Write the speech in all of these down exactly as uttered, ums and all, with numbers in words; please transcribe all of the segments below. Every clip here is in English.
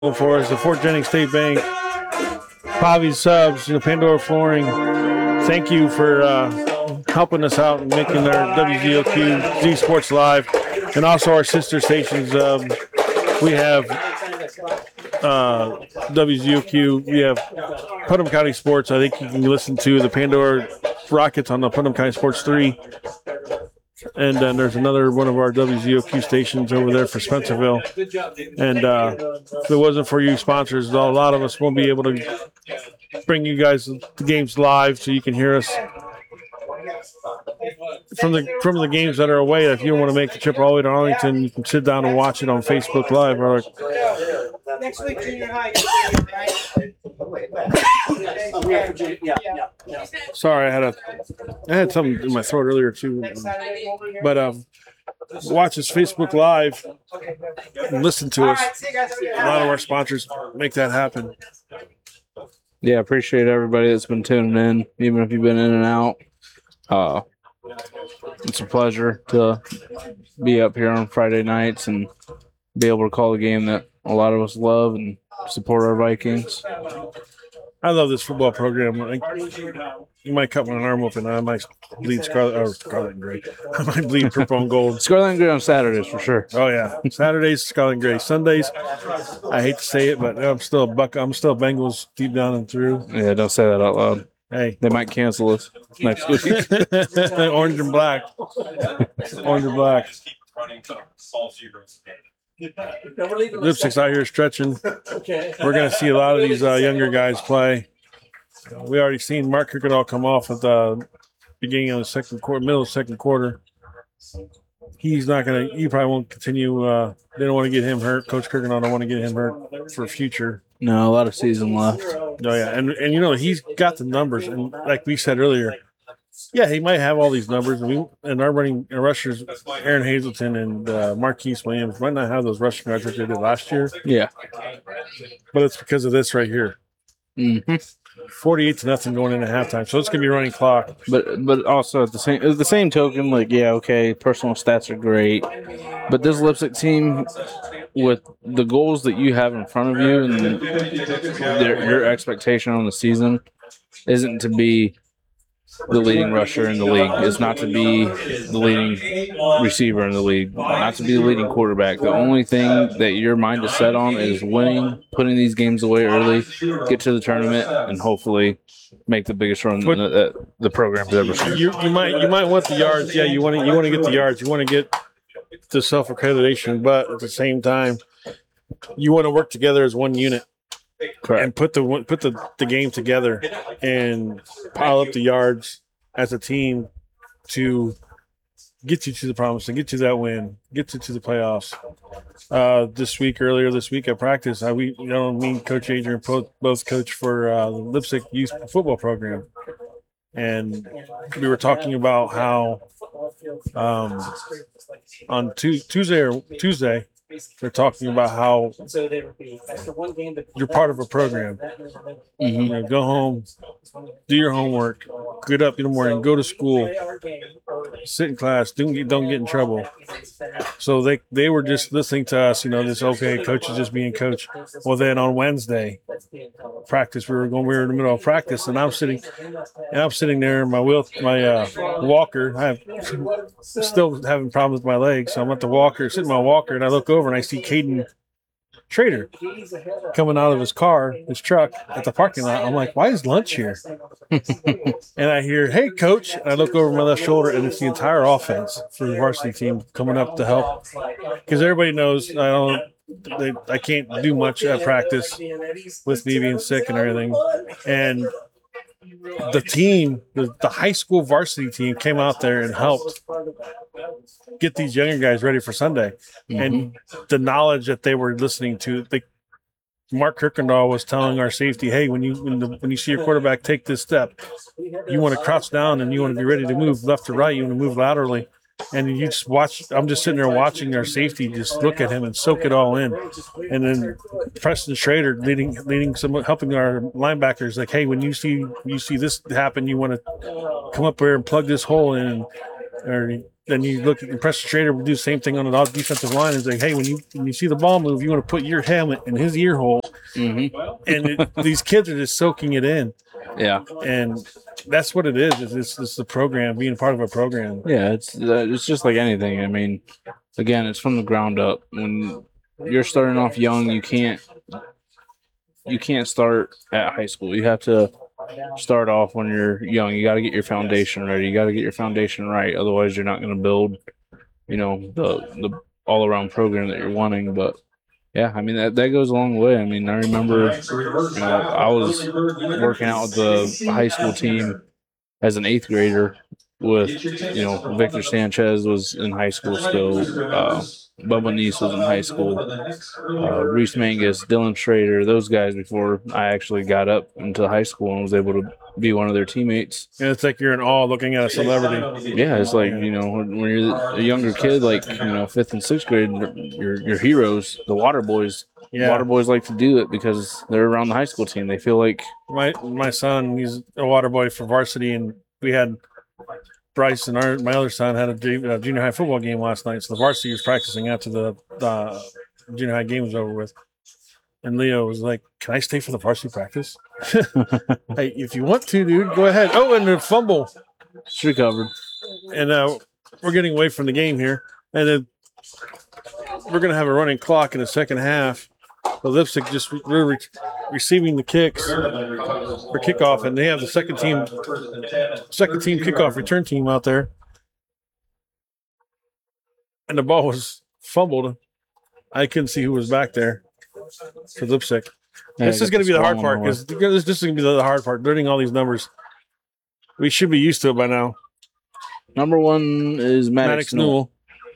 For us, the Fort Jennings State Bank, Pavi Subs, you know, Pandora Flooring. Thank you for uh, helping us out and making our W Z O Q Z Sports Live, and also our sister stations. Um, we have uh, W Z O Q. We have Putnam County Sports. I think you can listen to the Pandora Rockets on the Putnam County Sports three. And then there's another one of our W Z O Q stations over there for Spencerville. And uh, if it wasn't for you sponsors, a lot of us won't be able to bring you guys the games live so you can hear us from the from the games that are away. If you don't want to make the trip all the way to Arlington, you can sit down and watch it on Facebook Live. Or Next week, junior high. Sorry, I had a I had something in my throat earlier too. But um, watch us Facebook Live and listen to us. A lot of our sponsors make that happen. Yeah, appreciate everybody that's been tuning in, even if you've been in and out. Uh, it's a pleasure to be up here on Friday nights and be able to call a game that a lot of us love and support our Vikings. I love this football program. Like, you might cut my arm open. I might bleed scarlet or scarlet and gray. I might bleed purple and gold. Scarlet and gray on Saturdays for sure. Oh yeah, Saturdays scarlet and gray. Sundays, I hate to say it, but I'm still a buck. I'm still Bengals deep down and through. Yeah, don't say that out loud. Hey, they might cancel us next week. Orange and black. Orange and black. Lipstick's out here stretching. We're going to see a lot of these uh, younger guys play. We already seen Mark Kirkendall come off at the beginning of the second quarter, middle of the second quarter. He's not going to. He probably won't continue. Uh, they don't want to get him hurt. Coach Kirkendall don't want to get him hurt for future. No, a lot of season left. Oh yeah, and and you know he's got the numbers, and like we said earlier. Yeah, he might have all these numbers. We and our running our rushers, Aaron Hazleton and uh, Marquise Williams, might not have those rushing yards that they did last year. Yeah, but it's because of this right here. Mm-hmm. Forty-eight to nothing going into halftime, so it's gonna be running clock. But but also at the same at the same token, like yeah, okay, personal stats are great, but this Lipstick team, with the goals that you have in front of you and their, your expectation on the season, isn't to be the leading rusher in the league. Is not to be the leading receiver in the league, not to be the leading quarterback. The only thing that your mind is set on is winning, putting these games away early, get to the tournament, and hopefully make the biggest run but, that the program's ever seen. You, you might you might want the yards. Yeah, you want to you want to get the yards. You want to get the self accreditation, but at the same time, you want to work together as one unit. Correct. And put the put the, the game together and pile up the yards as a team to get you to the promise and get you that win, get you to the playoffs. Uh, this week, earlier this week at practice, I, we, you know, me and Coach Adrian both, both coach for uh, the Lipstick Youth Football Program. And we were talking about how um, on tu- Tuesday or Tuesday, they're talking about how you're part of a program. Mm-hmm. You know, go home, do your homework, get up in the morning, go to school, sit in class, don't get, don't get in trouble. So they, they were just listening to us, you know, this, okay, coach is just being coach. Well, then on Wednesday, practice, we were going, we were in the middle of practice, and I'm sitting, and I'm sitting there in my wheel, my uh, walker. I have still having problems with my legs, so I'm at the walker, sitting in my walker, and I look over and I see Caden Trader coming out of his car, his truck at the parking lot. I'm like, why is lunch here? And I hear, hey, coach. And I look over my left shoulder, and it's the entire offense for the varsity team coming up to help. Because everybody knows I don't, they, I can't do much at practice with me being sick and everything. And the team, the, the high school varsity team came out there and helped get these younger guys ready for Sunday. Mm-hmm. And the knowledge that they were listening to, they, Mark Kirkendall was telling our safety, hey, when you when, the, when you see your quarterback take this step, you want to crouch down and you want to be ready to move left to right. You want to move laterally. And you just watch, I'm just sitting there watching our safety just look at him and soak it all in. And then Preston Schrader leading, leading some, helping our linebackers, like, hey, when you see you see this happen, you want to come up here and plug this hole in. Or then you look at Preston Schrader would do the same thing on the defensive line and say, hey, when you when you see the ball move, you want to put your helmet in his ear hole. Mm-hmm. And it, these kids are just soaking it in. Yeah. And that's what it is. It's, it's, it's the program, being part of a program. Yeah, it's uh, it's just like anything. I mean, again, it's from the ground up. When you're starting off young, you can't you can't start at high school. You have to start off when you're young. You got to get your foundation ready. You got to get your foundation right. Otherwise, you're not going to build, you know, the the all around program that you're wanting. But yeah, I mean that, that goes a long way. I mean, I remember you know, I was working out with the high school team as an eighth grader with, you know, Victor Sanchez was in high school still. Uh, Bubba Neese was in high school. Uh, Reese Mangus, Dylan Schrader, those guys before I actually got up into high school and was able to be one of their teammates. And it's like you're in awe looking at a celebrity. Yeah, it's like, you know, when you're a younger kid, like, you know, fifth and sixth grade, your your heroes, the water boys. Yeah. Water boys like to do it because they're around the high school team. They feel like My my son, he's a water boy for varsity, and we had Bryce and our my other son had a, ju- a junior high football game last night. So the varsity was practicing after the uh, junior high game was over with. And Leo was like, "Can I stay for the varsity practice?" Hey, if you want to, dude, go ahead. Oh, and the fumble, it's recovered. and uh, we're getting away from the game here, and then we're gonna have a running clock in the second half. The Lipstick just re- re- receiving the kicks for kickoff, and they have the second team, second team kickoff return team out there, and the ball was fumbled. I couldn't see who was back there for Lipstick. Yeah, this is going to be the hard part because this, this is going to be the hard part. Learning all these numbers, we should be used to it by now. Number one is Maddox, Maddox Newell.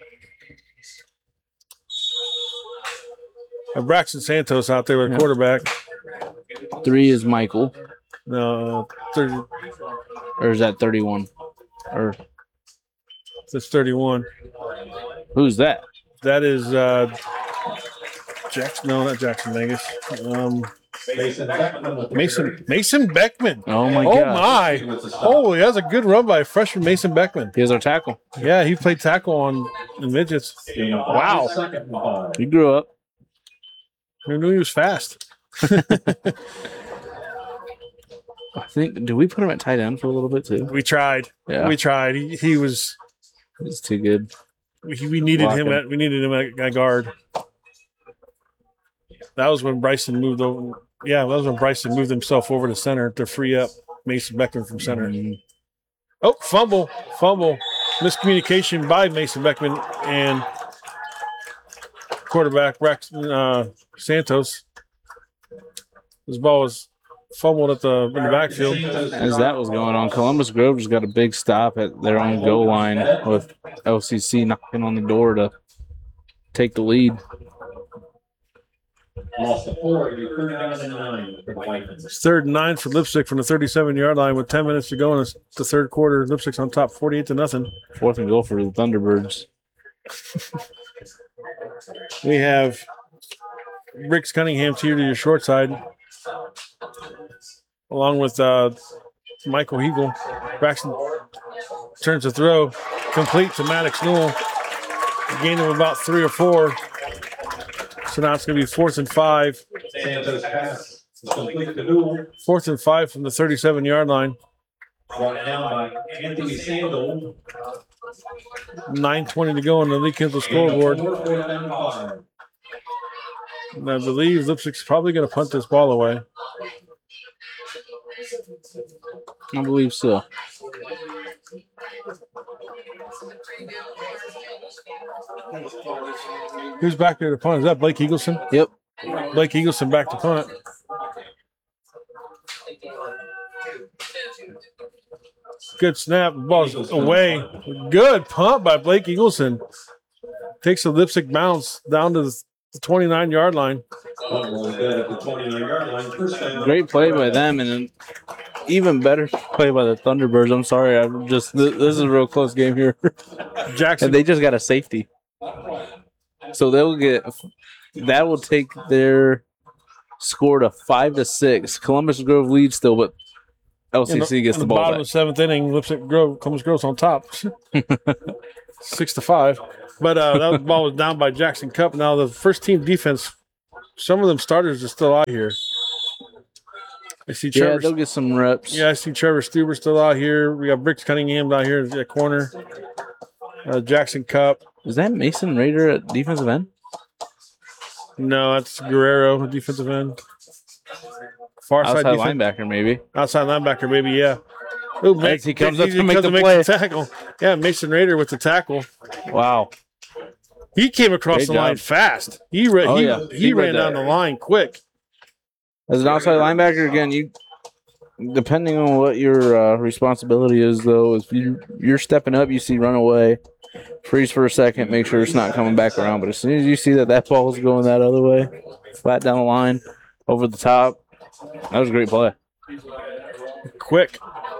And Braxton Santos out there with Yeah. quarterback. Three is Michael, No, thirty, or is that thirty-one? Or that's thirty-one. who's that? That is uh, Jackson. No, not Jackson Vegas. Um, Mason Mason Beckman. Oh my Oh god! my! Holy, that's a good run by freshman Mason Beckman. Here's our tackle. Yeah, he played tackle on the midgets. Wow, He grew up. who knew he was fast? I think. Did we put him at tight end for a little bit too? We tried. Yeah, We tried. He, he was. he's too good. We, we needed him Blocking. at. We needed him at, at guard. That was when Bryson moved over. Yeah, that was when Bryson moved himself over to center to free up Mason Beckman from center. Mhm. Oh, fumble, fumble, miscommunication by Mason Beckman and quarterback Braxton uh, Santos. This ball was fumbled at the in the backfield. As that was going on, Columbus Grove just got a big stop at their own goal line with L C C knocking on the door to take the lead. It's third and nine for Lipstick from the thirty-seven yard line with ten minutes to go in the third quarter. Lipstick's on top, forty-eight to nothing. Fourth and goal for the Thunderbirds. We have Briggs Cunningham here to your short side, along with uh, Michael Hegel. Braxton turns the throw, complete to Maddox Newell. A gain of about three or four. So now it's going to be fourth and five. Fourth and five from the thirty-seven yard line. nine twenty to go on the Lee Kinsel scoreboard. And I believe Lipstick's probably going to punt this ball away. I believe so. Who's back there to punt? Is that Blake Eagleson? Yep. Blake Eagleson back to punt. Good snap. Ball's away. Good punt by Blake Eagleson. Takes a Lipstick bounce down to the twenty-nine yard line. Great play by them, and an even better play by the Thunderbirds. I'm sorry, I'm just th- this is a real close game here, Jackson. and they just got a safety, so they'll get that will take their score to five to six. Columbus Grove leads still, but L C C in the, gets in the the ball bottom back. of the seventh inning. Lipstick Grove comes Gross on top, six to five. But uh, that ball was down by Jackson Cup. Now the first team defense, some of them starters are still out here. I see Yeah, Trevor. they'll get some reps. Yeah, I see Trevor Stuber still out here. We got Bricks Cunningham down here at the corner. Uh, Jackson Cup. Is that Mason Raider at defensive end? No, that's Guerrero, defensive end. Far Outside side defense. linebacker, maybe. Outside linebacker, maybe, yeah. Ooh, As he comes up to make the make play. tackle. Yeah, Mason Raider with the tackle. Wow. He came across Great the job. line fast. He, ra- Oh, he, yeah. he, He read ran down that. the line quick. As an outside linebacker, again, you depending on what your uh, responsibility is, though, if you you're stepping up, you see run away, freeze for a second, make sure it's not coming back around. But as soon as you see that that ball is going that other way, flat down the line, over the top, that was a great play. Quick.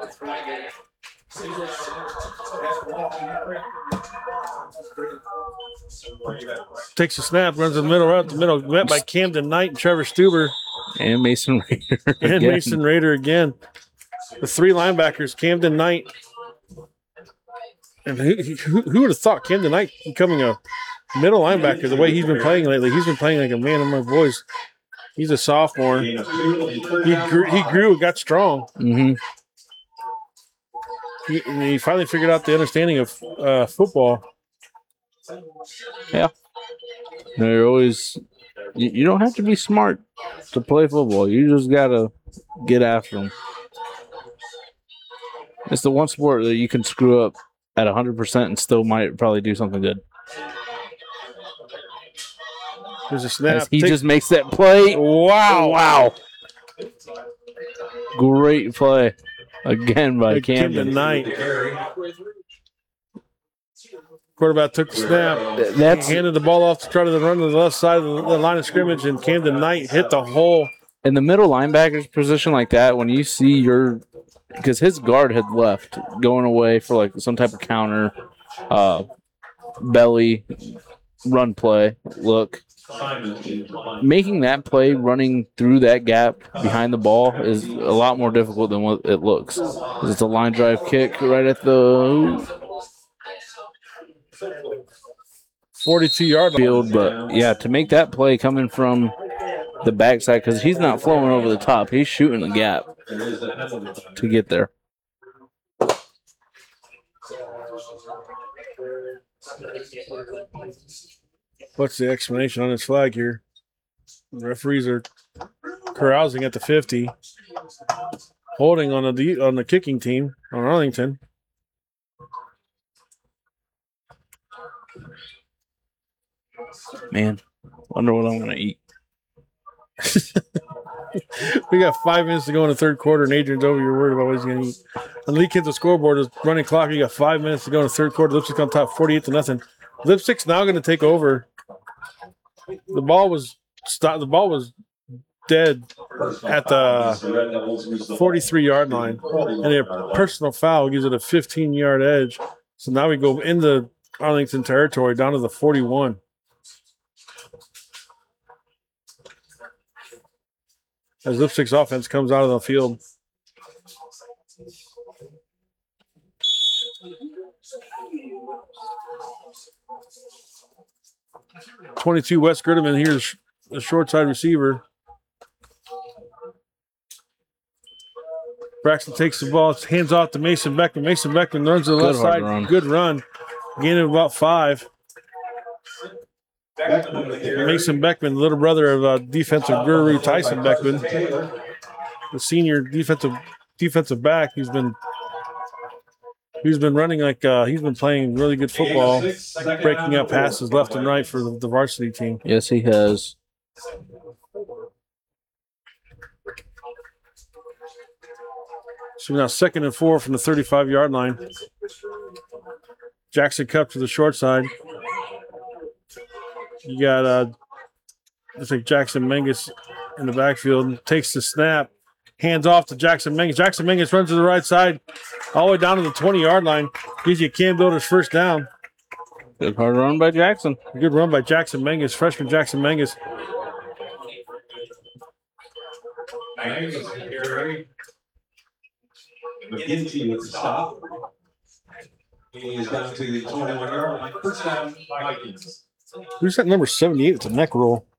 Takes a snap, runs in the middle, right up the middle, met by Camden Knight and Trevor Stuber And Mason Raider and again. Mason Raider again. The three linebackers, Camden Knight. And who, who, who would have thought Camden Knight becoming a middle linebacker the way he's been playing lately? He's been playing like a man among boys. He's a sophomore. He grew, he grew and got strong. Mm-hmm. He, and he finally figured out the understanding of uh, football. Yeah. No, you're always you, you don't have to be smart to play football. You just gotta get after them. It's the one sport that you can screw up at one hundred percent and still might probably do something good. There's a snap. As he Take- just makes that play. wow. Wow. Great play. Again by Camden Camden. Knight. Quarterback took the snap. That's Handed the ball off to try to run to the left side of the the line of scrimmage, and Camden Knight hit the hole. in the middle linebacker's position like that, when you see your because his guard had left going away for like some type of counter, uh, belly, run play, look. Making that play running through that gap behind the ball is a lot more difficult than what it looks. 'Cause it's a line drive kick right at the forty-two yard line. field, but yeah, to make that play coming from the backside, because he's not flowing over the top, he's shooting the gap to get there. What's the explanation on this flag here? The referees are carousing at the fifty, holding on the on the kicking team on Arlington. Man, wonder what I'm gonna eat. We got five minutes to go in the third quarter, and Adrian's over. You're worried about what he's going to eat. And Lee Kid's the scoreboard is running clock. You got five minutes to go in the third quarter. Lipstick on top, forty-eight to nothing. Lipstick's now going to take over. The ball was stop. The ball was dead at the forty-three yard line, and a personal foul gives it a fifteen yard edge. So now we go into Arlington territory down to the forty-one. As Lipstick's offense comes out of the field. twenty-two Wes Gritterman here's the short side receiver. Braxton takes the ball, hands off to Mason Beckman. Mason Beckman runs to the Good left hard side. run. Good run. Gain of about five. Mason Beckman, little brother of uh, defensive guru Tyson Beckman, the senior defensive defensive back. He's been he's been running like uh, he's been playing really good football, breaking up passes left and right for the, the varsity team. Yes, he has. So now second and four from the thirty-five yard line. Jackson Cup to the short side. You got uh, looks like Jackson Menges in the backfield. Takes the snap, hands off to Jackson Menges. Jackson Menges runs to the right side, all the way down to the twenty yard line. Gives you Cam Builder's first down. Good hard run by Jackson. Good run by Jackson Menges, freshman Jackson Menges. McGinty with the stop. He is down to the twenty-one yard line. First down, Vikings. Who's that number seventy-eight? It's a neck roll.